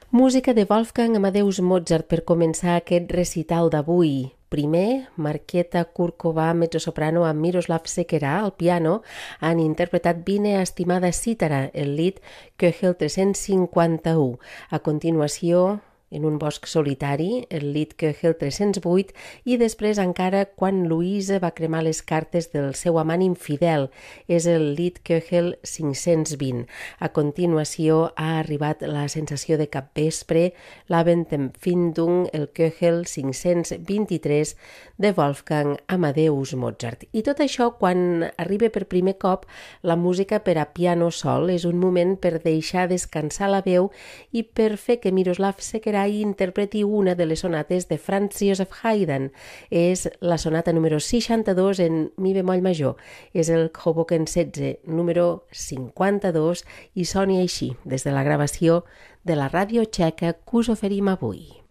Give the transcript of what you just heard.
Música de Wolfgang Amadeus Mozart per començar aquest recital d'avui. Primer, Markéta Kurkova, mezzosoprano, amb Miroslav Sekera al piano, han interpretat Vine estimada cítara, el lied Köchel 351. A continuació, en un bosc solitari, el lied Köchel 308, i després encara Quan Louise va cremar les cartes del seu amant infidel, és el lied Köchel 520. A continuació ha arribat la sensació de capvespre, l'Abendempfindung, el Köchel 523 de Wolfgang Amadeus Mozart. I tot això, quan arriba per primer cop, la música per a piano sol és un moment per deixar descansar la veu i per fer que Miroslav Sekera interpreti una de les sonates de Franz Joseph Haydn. És la sonata número 62 en mi bemoll major. És el Hoboken 16, número 52, i soni així, des de la gravació de la ràdio txeca que us oferim avui.